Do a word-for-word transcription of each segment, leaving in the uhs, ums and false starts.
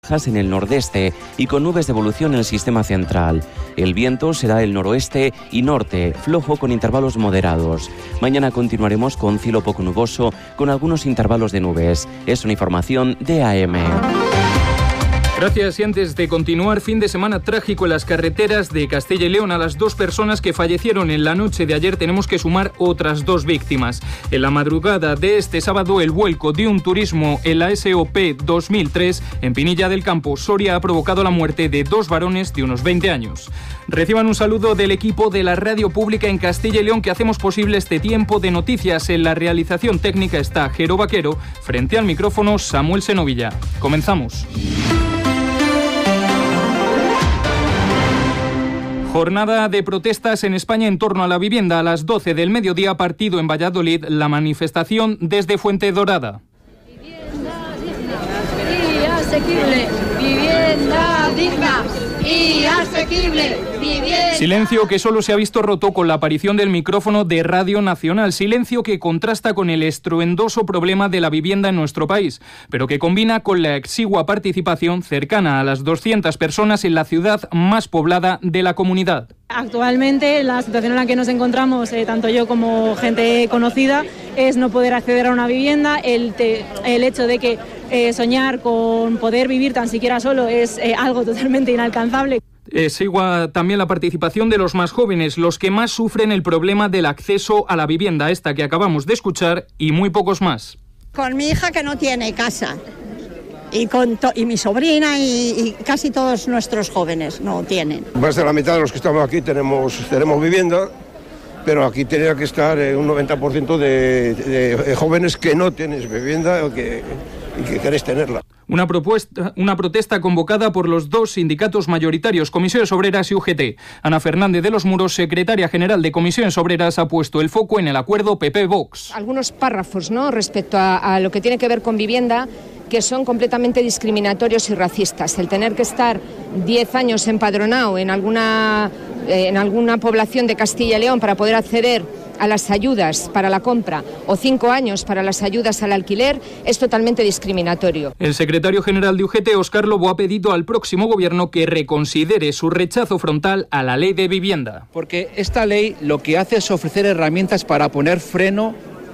bajas en el nordeste y con nubes de evolución en el sistema central. El viento será el noroeste y norte, flojo con intervalos moderados. Mañana continuaremos con cielo poco nuboso, con algunos intervalos de nubes. Es una información de A M. Gracias. Y antes de continuar, fin de semana trágico en las carreteras de Castilla y León. A las dos personas que fallecieron en la noche de ayer tenemos que sumar otras dos víctimas. En la madrugada de este sábado, el vuelco de un turismo en la S O P dos mil tres en Pinilla del Campo, Soria, ha provocado la muerte de dos varones de unos veinte años. Reciban un saludo del equipo de la Radio Pública en Castilla y León que hacemos posible este tiempo de noticias. En la realización técnica está Jero Vaquero, frente al micrófono Samuel Senovilla. Comenzamos. Jornada de protestas en España en torno a la vivienda. A las doce del mediodía, partido en Valladolid, la manifestación desde Fuenterrabía. Vivienda digna y asequible, vivienda digna y asequible, vivienda. Silencio que solo se ha visto roto con la aparición del micrófono de Radio Nacional. Silencio que contrasta con el estruendoso problema de la vivienda en nuestro país, pero que combina con la exigua participación cercana a las doscientas personas en la ciudad más poblada de la comunidad. Actualmente la situación en la que nos encontramos, eh, tanto yo como gente conocida, es no poder acceder a una vivienda. El, te, el hecho de que eh, soñar con poder vivir tan siquiera solo es eh, algo totalmente inalcanzable. Es igual también la participación de los más jóvenes, los que más sufren el problema del acceso a la vivienda, esta que acabamos de escuchar, y muy pocos más. Con mi hija que no tiene casa. Y, con to- y mi sobrina y, y casi todos nuestros jóvenes no tienen. Más de la mitad de los que estamos aquí tenemos, tenemos vivienda, pero aquí tenía que estar eh, un noventa por ciento de, de, de jóvenes que no tienes vivienda o que, y que queréis tenerla. Una, propuesta, una protesta convocada por los dos sindicatos mayoritarios, Comisiones Obreras y U G T. Ana Fernández de los Muros, secretaria general de Comisiones Obreras, ha puesto el foco en el acuerdo P P-Vox. Algunos párrafos, ¿no?, respecto a, a lo que tiene que ver con vivienda, que son completamente discriminatorios y racistas. El tener que estar diez años empadronado en alguna, eh, en alguna población de Castilla y León para poder acceder a las ayudas para la compra o cinco años para las ayudas al alquiler es totalmente discriminatorio. El secretario general de U G T, Óscar Lobo, ha pedido al próximo gobierno que reconsidere su rechazo frontal a la ley de vivienda. Porque esta ley lo que hace es ofrecer herramientas para poner freno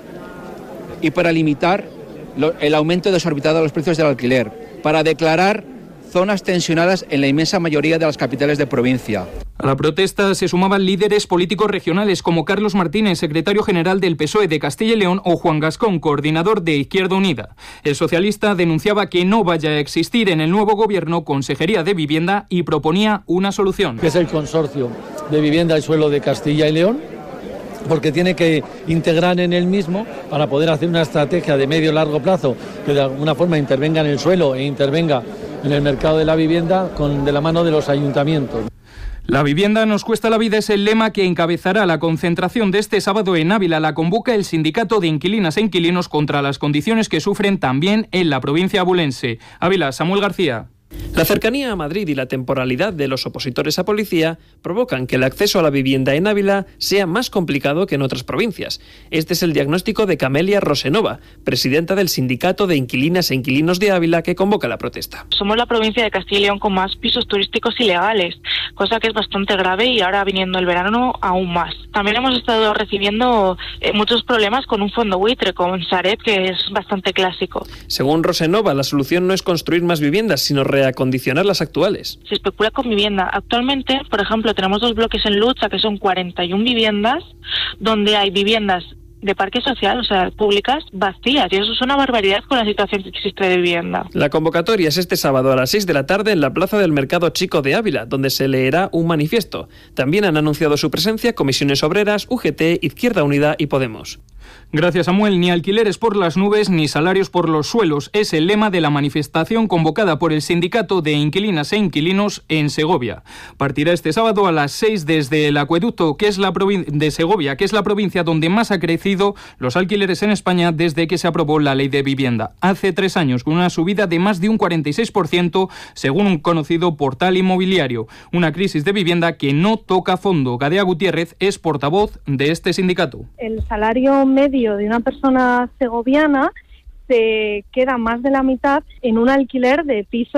y para limitar el aumento desorbitado de los precios del alquiler, para declarar zonas tensionadas en la inmensa mayoría de las capitales de provincia. A la protesta se sumaban líderes políticos regionales como Carlos Martínez, secretario general del P S O E de Castilla y León, o Juan Gascón, coordinador de Izquierda Unida. El socialista denunciaba que no vaya a existir en el nuevo gobierno Consejería de Vivienda y proponía una solución. Que es el Consorcio de Vivienda y Suelo de Castilla y León, porque tiene que integrar en él mismo para poder hacer una estrategia de medio y largo plazo que de alguna forma intervenga en el suelo e intervenga en el mercado de la vivienda con, de la mano de los ayuntamientos. La vivienda nos cuesta la vida es el lema que encabezará la concentración de este sábado en Ávila. La convoca el Sindicato de Inquilinas e Inquilinos contra las condiciones que sufren también en la provincia abulense. Ávila, Samuel García. La cercanía a Madrid y la temporalidad de los opositores a policía provocan que el acceso a la vivienda en Ávila sea más complicado que en otras provincias. Este es el diagnóstico de Camelia Rosenova, presidenta del Sindicato de Inquilinas e Inquilinos de Ávila, que convoca la protesta. Somos la provincia de Castilla y León con más pisos turísticos ilegales, cosa que es bastante grave y ahora viniendo el verano aún más. También hemos estado recibiendo eh, muchos problemas con un fondo buitre, con Sareb, que es bastante clásico. Según Rosenova, la solución no es construir más viviendas, sino reacondicionar las actuales. Se especula con vivienda. Actualmente, por ejemplo, tenemos dos bloques en Lucha, que son cuarenta y una viviendas, donde hay viviendas de parque social, o sea, públicas, vacías, y eso es una barbaridad con la situación que existe de vivienda. La convocatoria es este sábado a las seis de la tarde en la Plaza del Mercado Chico de Ávila, donde se leerá un manifiesto. También han anunciado su presencia Comisiones Obreras, U G T, Izquierda Unida y Podemos. Gracias, Samuel. Ni alquileres por las nubes ni salarios por los suelos es el lema de la manifestación convocada por el Sindicato de Inquilinas e Inquilinos en Segovia. Partirá este sábado a las seis desde el acueducto que es la provin- de Segovia, que es la provincia donde más ha crecido los alquileres en España desde que se aprobó la ley de vivienda. Hace tres años, con una subida de más de un cuarenta y seis por ciento, según un conocido portal inmobiliario. Una crisis de vivienda que no toca fondo. Gadea Gutiérrez es portavoz de este sindicato. El salario medio de una persona segoviana se queda más de la mitad en un alquiler de pisos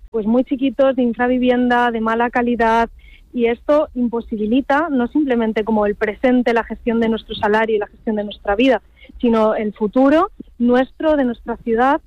pues muy chiquitos, de infravivienda, de mala calidad, y esto imposibilita no simplemente como el presente, la gestión de nuestro salario y la gestión de nuestra vida, sino el futuro nuestro, de nuestra ciudad.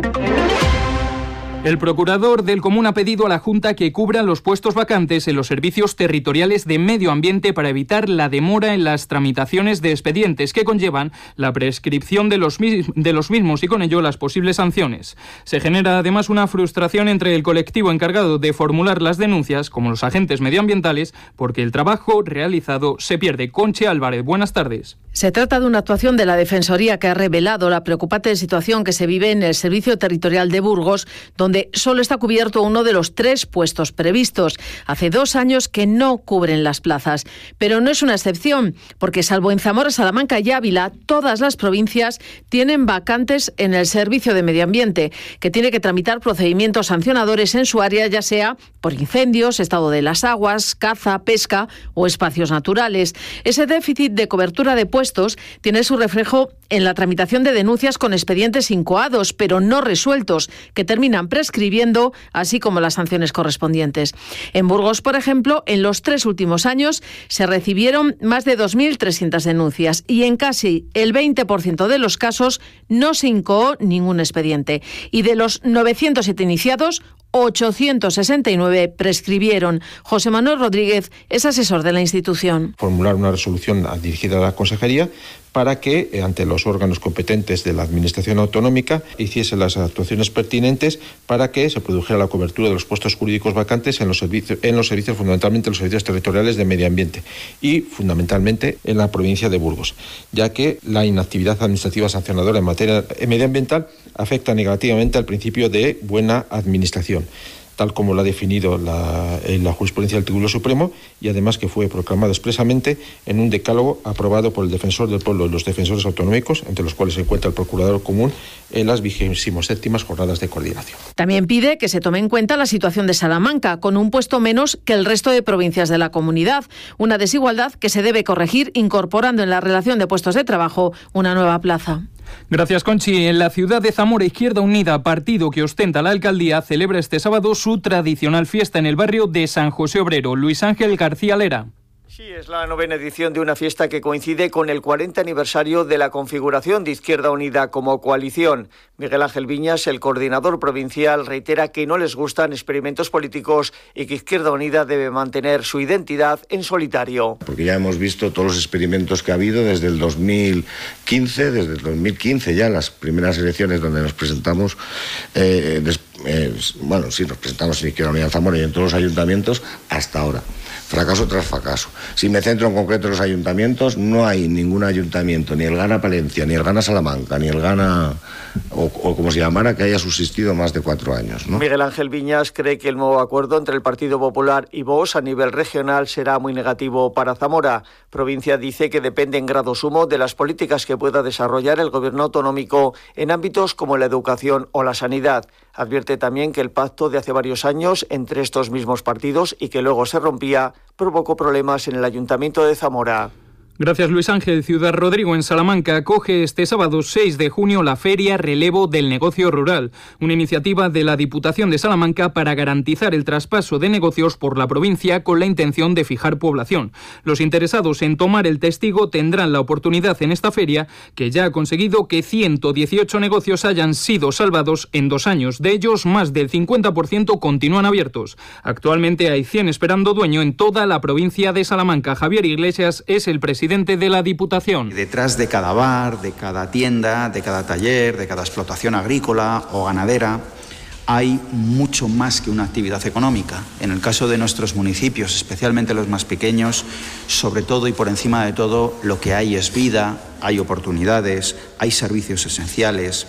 El procurador del Común ha pedido a la Junta que cubra los puestos vacantes en los servicios territoriales de medio ambiente para evitar la demora en las tramitaciones de expedientes que conllevan la prescripción de los, de los mismos y con ello las posibles sanciones. Se genera además una frustración entre el colectivo encargado de formular las denuncias, como los agentes medioambientales, porque el trabajo realizado se pierde. Conchi Álvarez, buenas tardes. Se trata de una actuación de la Defensoría que ha revelado la preocupante situación que se vive en el Servicio Territorial de Burgos, donde donde solo está cubierto uno de los tres puestos previstos. Hace dos años que no cubren las plazas. Pero no es una excepción, porque salvo en Zamora, Salamanca y Ávila, todas las provincias tienen vacantes en el Servicio de Medio Ambiente, que tiene que tramitar procedimientos sancionadores en su área, ya sea por incendios, estado de las aguas, caza, pesca o espacios naturales. Ese déficit de cobertura de puestos tiene su reflejo en la tramitación de denuncias con expedientes incoados, pero no resueltos, que terminan prescribiendo, así como las sanciones correspondientes. En Burgos, por ejemplo, en los tres últimos años se recibieron más de dos mil trescientas denuncias y en casi el veinte por ciento de los casos no se incoó ningún expediente. Y de los novecientos siete iniciados, ochocientos sesenta y nueve prescribieron. José Manuel Rodríguez es asesor de la institución. Formular una resolución dirigida a la Consejería para que, ante los órganos competentes de la Administración Autonómica, hiciese las actuaciones pertinentes para que se produjera la cobertura de los puestos jurídicos vacantes en los servicios, en los servicios fundamentalmente en los servicios territoriales de medio ambiente y fundamentalmente en la provincia de Burgos, ya que la inactividad administrativa sancionadora en materia medioambiental afecta negativamente al principio de buena administración, tal como lo ha definido la, la jurisprudencia del Tribunal Supremo, y además que fue proclamado expresamente en un decálogo aprobado por el Defensor del Pueblo y los defensores autonómicos, entre los cuales se encuentra el Procurador Común, en las vigésimo séptimas jornadas de coordinación. También pide que se tome en cuenta la situación de Salamanca, con un puesto menos que el resto de provincias de la comunidad, una desigualdad que se debe corregir incorporando en la relación de puestos de trabajo una nueva plaza. Gracias, Conchi. En la ciudad de Zamora, Izquierda Unida, partido que ostenta la alcaldía, celebra este sábado su tradicional fiesta en el barrio de San José Obrero. Luis Ángel García Lera. Sí, es la novena edición de una fiesta que coincide con el cuarenta aniversario de la configuración de Izquierda Unida como coalición. Miguel Ángel Viñas, el coordinador provincial, reitera que no les gustan experimentos políticos y que Izquierda Unida debe mantener su identidad en solitario. Porque ya hemos visto todos los experimentos que ha habido desde el dos mil quince, desde el dos mil quince ya, las primeras elecciones donde nos presentamos, eh, des, eh, bueno, sí, nos presentamos en Izquierda Unida en Zamora y en todos los ayuntamientos hasta ahora. Fracaso tras fracaso. Si me centro en concreto en los ayuntamientos, no hay ningún ayuntamiento, ni el Gana Palencia, ni el Gana Salamanca, ni el Gana, o, o como se llamara, que haya subsistido más de cuatro años, ¿no? Miguel Ángel Viñas cree que el nuevo acuerdo entre el Partido Popular y Vox a nivel regional será muy negativo para Zamora. Provincia dice que depende en grado sumo de las políticas que pueda desarrollar el gobierno autonómico en ámbitos como la educación o la sanidad. Advierte también que el pacto de hace varios años entre estos mismos partidos y que luego se rompía provocó problemas en el Ayuntamiento de Zamora. Gracias, Luis Ángel. Ciudad Rodrigo, en Salamanca, acoge este sábado seis de junio la Feria Relevo del Negocio Rural, una iniciativa de la Diputación de Salamanca para garantizar el traspaso de negocios por la provincia con la intención de fijar población. Los interesados en tomar el testigo tendrán la oportunidad en esta feria, que ya ha conseguido que ciento dieciocho negocios hayan sido salvados en dos años. De ellos, más del cincuenta por ciento continúan abiertos. Actualmente hay cien esperando dueño en toda la provincia de Salamanca. Javier Iglesias es el presidente de la Diputación. Detrás de cada bar, de cada tienda, de cada taller, de cada explotación agrícola o ganadera, hay mucho más que una actividad económica. En el caso de nuestros municipios, especialmente los más pequeños, sobre todo y por encima de todo, lo que hay es vida, hay oportunidades, hay servicios esenciales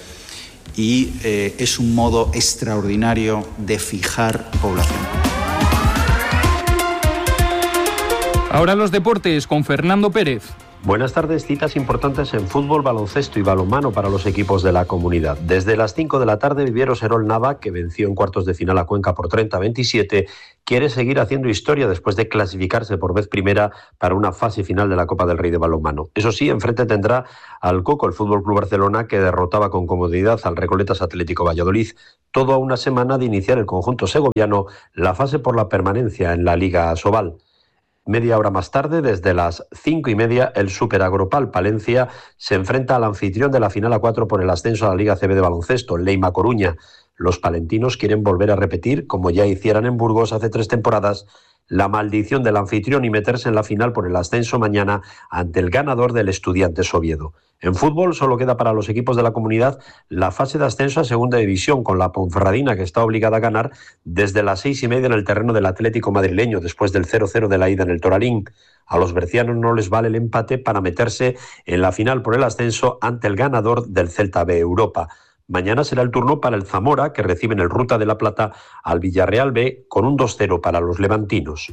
y eh, es un modo extraordinario de fijar población. Ahora los deportes con Fernando Pérez. Buenas tardes, citas importantes en fútbol, baloncesto y balonmano para los equipos de la comunidad. Desde las cinco de la tarde, Vivieros Herol Nava, que venció en cuartos de final a Cuenca por treinta a veintisiete, quiere seguir haciendo historia después de clasificarse por vez primera para una fase final de la Copa del Rey de balonmano. Eso sí, enfrente tendrá al Coco, el Fútbol Club Barcelona, que derrotaba con comodidad al Recoletas Atlético Valladolid. Todo a una semana de iniciar el conjunto segoviano la fase por la permanencia en la Liga Asobal. Media hora más tarde, desde las cinco y media, el Superagropal Palencia se enfrenta al anfitrión de la final a cuatro por el ascenso a la Liga A C B de baloncesto, Leima Coruña. Los palentinos quieren volver a repetir, como ya hicieran en Burgos hace tres temporadas, la maldición del anfitrión y meterse en la final por el ascenso mañana ante el ganador del Estudiantes Oviedo. En fútbol solo queda para los equipos de la comunidad la fase de ascenso a segunda división, con la Ponferradina, que está obligada a ganar desde las seis y media en el terreno del Atlético madrileño, después del cero cero de la ida en el Toralín. A los bercianos no les vale el empate para meterse en la final por el ascenso ante el ganador del Celta B Europa. Mañana será el turno para el Zamora, que recibe en el Ruta de la Plata al Villarreal B con un dos cero para los levantinos.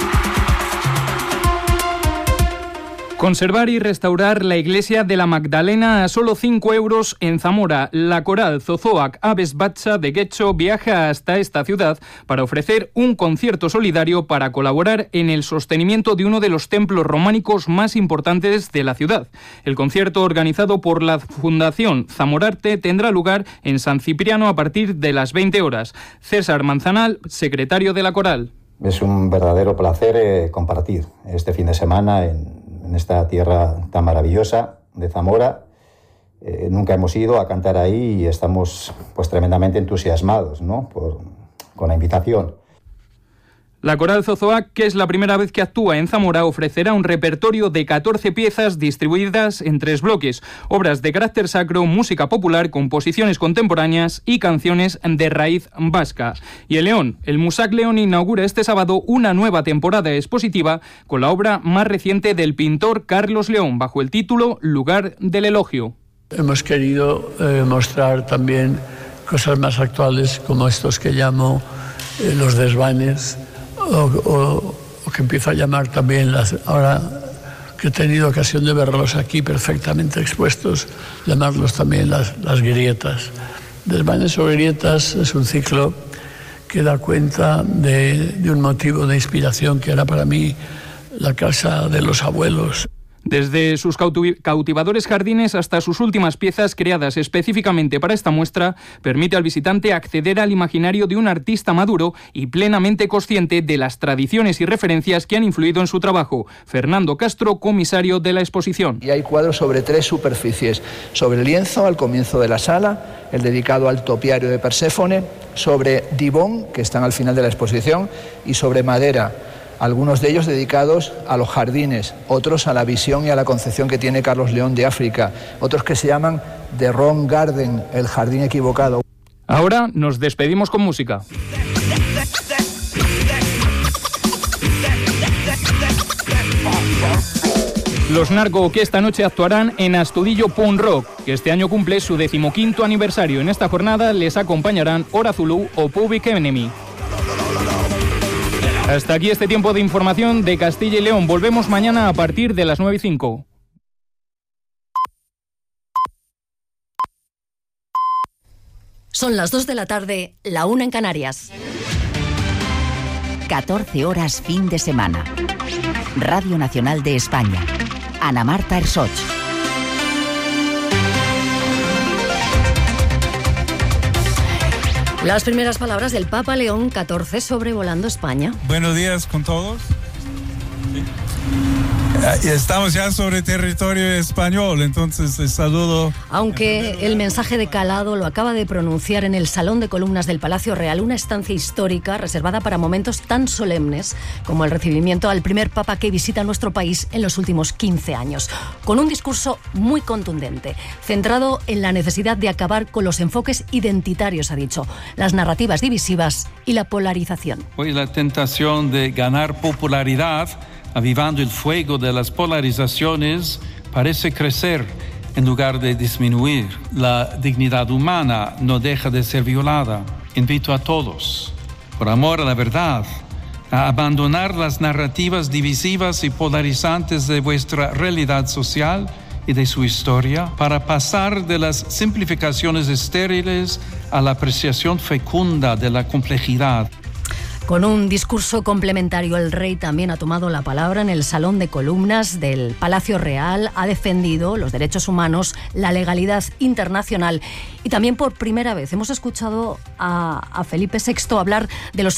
Conservar y restaurar la iglesia de la Magdalena a solo cinco euros en Zamora. La coral Zozoac Aves Batza de Guecho viaja hasta esta ciudad para ofrecer un concierto solidario para colaborar en el sostenimiento de uno de los templos románicos más importantes de la ciudad. El concierto, organizado por la Fundación Zamorarte, tendrá lugar en San Cipriano a partir de las veinte horas. César Manzanal, secretario de la coral. Es un verdadero placer eh, compartir este fin de semana en en esta tierra tan maravillosa de Zamora. Eh, nunca hemos ido a cantar ahí y estamos pues tremendamente entusiasmados, ¿no? Por, con la invitación. La coral Zozoac, que es la primera vez que actúa en Zamora, ofrecerá un repertorio de catorce piezas distribuidas en tres bloques: obras de carácter sacro, música popular, composiciones contemporáneas y canciones de raíz vasca. Y en León, el Musac León inaugura este sábado una nueva temporada expositiva con la obra más reciente del pintor Carlos León, bajo el título Lugar del Elogio. Hemos querido eh, mostrar también cosas más actuales, como estos que llamo eh, los desvanes, O, o, o que empiezo a llamar también, las, ahora que he tenido ocasión de verlos aquí perfectamente expuestos, llamarlos también las, las grietas. Desvanes o grietas es un ciclo que da cuenta de, de un motivo de inspiración que era para mí la casa de los abuelos. Desde sus cautivadores jardines hasta sus últimas piezas creadas específicamente para esta muestra, permite al visitante acceder al imaginario de un artista maduro y plenamente consciente de las tradiciones y referencias que han influido en su trabajo. Fernando Castro, comisario de la exposición. Y hay cuadros sobre tres superficies: sobre el lienzo al comienzo de la sala, el dedicado al topiario de Perséfone, sobre Dibón, que están al final de la exposición, y sobre madera, algunos de ellos dedicados a los jardines, otros a la visión y a la concepción que tiene Carlos León de África, otros que se llaman The Wrong Garden, el jardín equivocado. Ahora nos despedimos con música. Los Narco, que esta noche actuarán en Astudillo Punk Rock, que este año cumple su decimoquinto aniversario. En esta jornada les acompañarán Hora Zulu o Public Enemy. Hasta aquí este tiempo de información de Castilla y León. Volvemos mañana a partir de las nueve y cinco. Son las dos de la tarde, la una en Canarias. catorce horas fin de semana. Radio Nacional de España. Ana Marta Ersoch. Las primeras palabras del Papa León catorce sobrevolando España. Buenos días con todos. Estamos ya sobre territorio español, entonces el saludo. Aunque el mensaje de calado lo acaba de pronunciar en el Salón de Columnas del Palacio Real, una estancia histórica reservada para momentos tan solemnes como el recibimiento al primer papa que visita nuestro país en los últimos quince años, con un discurso muy contundente, centrado en la necesidad de acabar con los enfoques identitarios, ha dicho, las narrativas divisivas y la polarización. Hoy la tentación de ganar popularidad avivando el fuego de las polarizaciones, parece crecer en lugar de disminuir. La dignidad humana no deja de ser violada. Invito a todos, por amor a la verdad a abandonar las narrativas divisivas y polarizantes de vuestra realidad social y de su historia, para pasar de las simplificaciones estériles a la apreciación fecunda de la complejidad. Con un discurso complementario, el rey también ha tomado la palabra en el Salón de Columnas del Palacio Real, ha defendido los derechos humanos, la legalidad internacional y también por primera vez hemos escuchado a, a Felipe sexto hablar de los